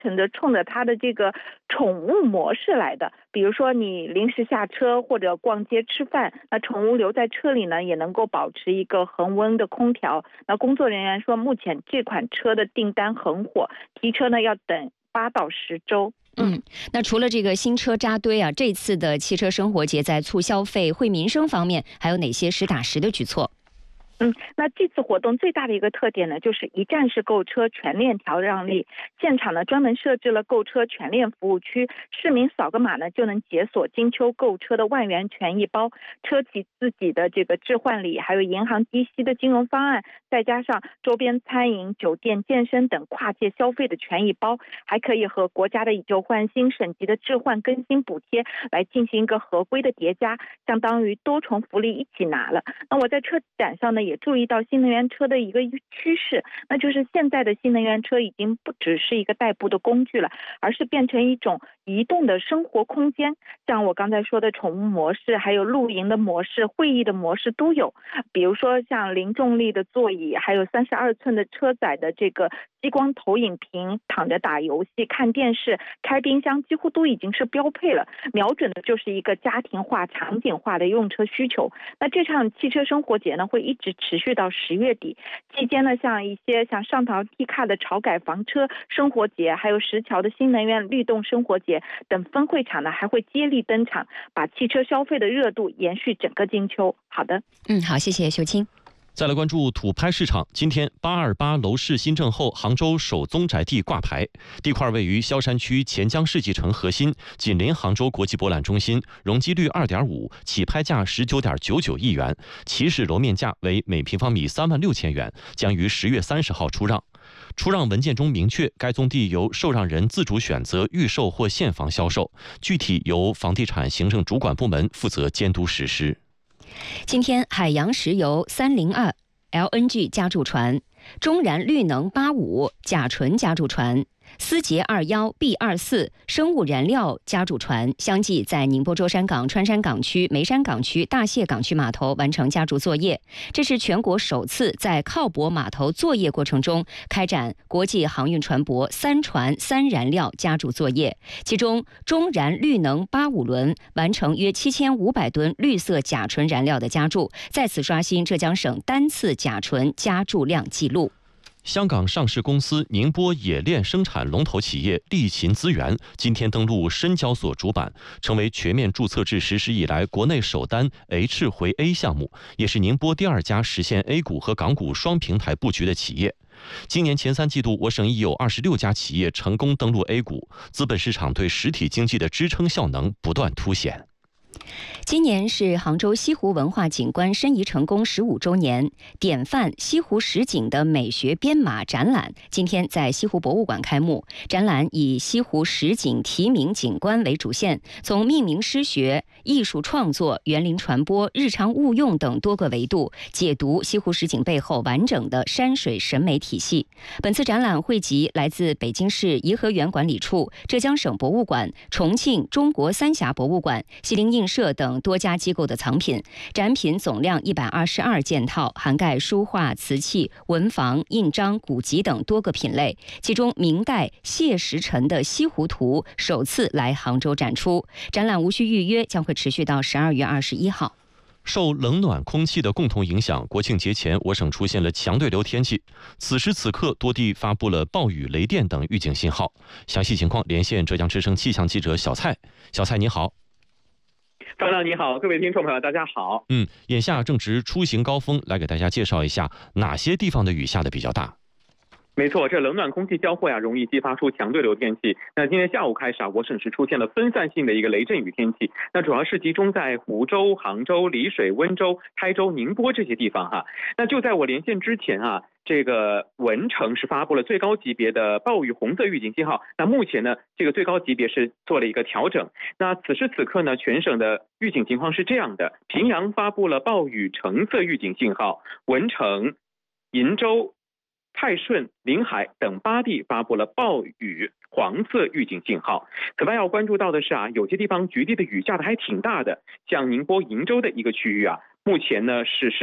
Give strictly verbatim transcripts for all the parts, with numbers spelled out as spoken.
程的冲着它的这个宠物模式来的。比如说你临时下车或者逛街吃饭，那宠物留在车里呢，也能够保持一个恒温的空调。那工作人员说，目前这款车的订单很火，提车呢要等八到十周。 嗯，那除了这个新车扎堆啊，这次的汽车生活节在促消费、惠民生方面还有哪些实打实的举措？ 嗯，那这次活动最大的一个特点呢，就是一站式购车全链条让利。现场呢专门设置了购车全链服务区，市民扫个码呢就能解锁金秋购车的万元权益包，车企自己的这个置换礼，还有银行低息的金融方案，再加上周边餐饮、酒店、健身等跨界消费的权益包，还可以和国家的以旧换新、省级的置换更新补贴来进行一个合规的叠加，相当于多重福利一起拿了。那我在车展上呢也注意到新能源车的一个趋势，那就是现在的新能源车已经不只是一个代步的工具了，而是变成一种移动的生活空间。像我刚才说的宠物模式，还有露营的模式、会议的模式都有。比如说像零重力的座椅，还有三十二寸的车载的这个激光投影屏，躺着打游戏、看电视、开冰箱，几乎都已经是标配了，瞄准的就是一个家庭化、场景化的用车需求。那这场汽车生活节呢，会一直持续到十月底。期间呢，像一些像上淘 T 卡的潮改房车生活节，还有石桥的新能源律动生活节等分会场呢，还会接力登场，把汽车消费的热度延续整个金秋。好的， 嗯，好，谢谢秀清。 再来关注土拍市场，今天八二八楼市新政后杭州首宗宅地挂牌，地块位于萧山区钱江世纪城核心，紧邻杭州国际博览中心，容积率 二点五， 起拍价 十九点九九亿元，起始楼面价为每平方米三万六千元，将于十月三十号出让。出让文件中明确，该宗地由受让人自主选择预售或现房销售，具体由房地产行政主管部门负责监督实施。 今天，海洋石油三零二 L N G 加注船、中燃绿能八五甲醇加注船、思捷二一 B 二四生物燃料加注船相继在宁波舟山港、川山港区、眉山港区、大蟹港区码头完成加注作业。这是全国首次在靠泊码头作业过程中开展国际航运船舶三船三燃料加注作业。其中，中燃绿能八五轮完成约七千五百吨绿色甲醇燃料的加注，再次刷新浙江省单次甲醇加注量纪录。 香港上市公司宁波冶炼生产龙头企业利勤资源今天登陆深交所主板，成为全面注册制实施以来国内首单 H 回 A 项目，也是宁波第二家实现 A 股和港股双平台布局的企业。今年前三季度，我省已有二十六家企业成功登陆 A 股，资本市场对实体经济的支撑效能不断凸显。 今年是杭州西湖文化景观申遗成功十五周年，典范西湖十景的美学编码展览今天在西湖博物馆开幕。展览以西湖十景题名景观为主线，从命名诗学、艺术创作、园林传播、日常物用等多个维度解读西湖十景背后完整的山水审美体系。本次展览汇集来自北京市颐和园管理处、浙江省博物馆、重庆中国三峡博物馆、西泠印社等多家机构的藏品，展品总量一百二十二件套，涵盖书画、瓷器、文房、印章、古籍等多个品类。其中，明代谢时辰的《西湖图》首次来杭州展出，展览无需预约，将会持续到十二月二十一号。 受冷暖空气的共同影响，国庆节前我省出现了强对流天气。此时此刻，多地发布了暴雨、雷电等预警信号。详细情况连线浙江之声气象记者小蔡。小蔡你好。 张亮你好，各位听众朋友大家好。 嗯，眼下正值出行高峰，来给大家介绍一下哪些地方的雨下的比较大。 没错，这冷暖空气交汇啊，容易激发出强对流天气。那今天下午开始啊，我省市出现了分散性的一个雷阵雨天气。那主要是集中在湖州、杭州、丽水、温州、台州、宁波这些地方哈。那就在我连线之前啊，这个文成是发布了最高级别的暴雨红色预警信号。那目前呢，这个最高级别是做了一个调整。那此时此刻呢，全省的预警情况是这样的：平阳发布了暴雨橙色预警信号，文成、鄞州、泰顺、临海等八地发布了暴雨黄色预警信号。此外要关注到的是啊，有些地方局地的雨下的还挺大的，像宁波鄞州的一个区域啊，目前呢是十二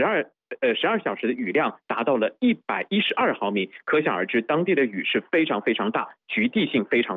呃十二小时的雨量达到了一百一十二毫米，可想而知当地的雨是非常非常大，局地性非常。